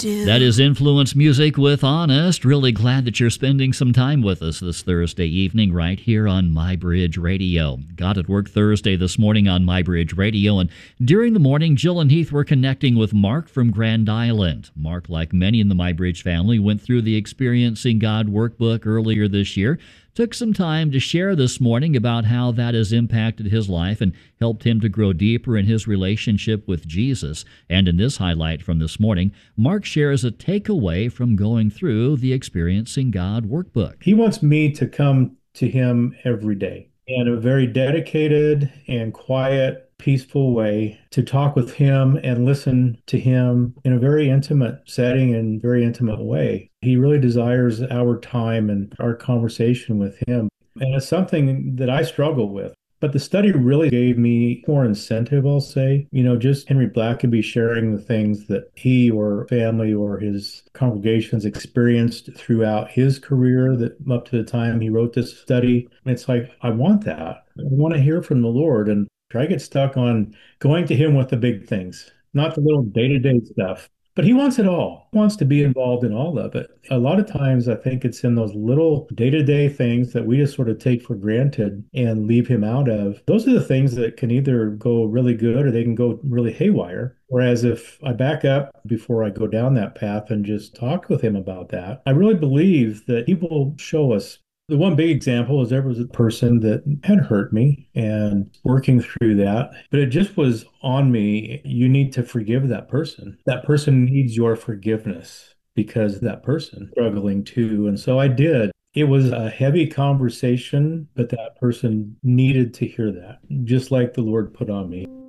do. That is Influence Music with Honest. Really glad that you're spending some time with us this Thursday evening right here on MyBridge Radio. God at Work Thursday this morning on MyBridge Radio. And during the morning, Jill and Heath were connecting with Mark from Grand Island. Mark, like many in the MyBridge family, went through the Experiencing God workbook earlier this year. Took some time to share this morning about how that has impacted his life and helped him to grow deeper in his relationship with Jesus. And in this highlight from this morning, Mark shares a takeaway from going through the Experiencing God workbook. He wants me to come to him every day in a very dedicated and quiet, peaceful way, to talk with him and listen to him in a very intimate setting and very intimate way. He really desires our time and our conversation with him. And it's something that I struggle with. But the study really gave me more incentive, I'll say. Just Henry Blackaby sharing the things that he or family or his congregations experienced throughout his career, that up to the time he wrote this study. It's like, I want that. I want to hear from the Lord. And I get stuck on going to him with the big things, not the little day-to-day stuff. But he wants it all. He wants to be involved in all of it. A lot of times I think it's in those little day-to-day things that we just sort of take for granted and leave him out of. Those are the things that can either go really good or they can go really haywire. Whereas if I back up before I go down that path and just talk with him about that, I really believe that he will show us. The one big example is there was a person that had hurt me and working through that, but it just was on me. You need to forgive that person. That person needs your forgiveness because that person struggling too. And so I did. It was a heavy conversation, but that person needed to hear that, just like the Lord put on me.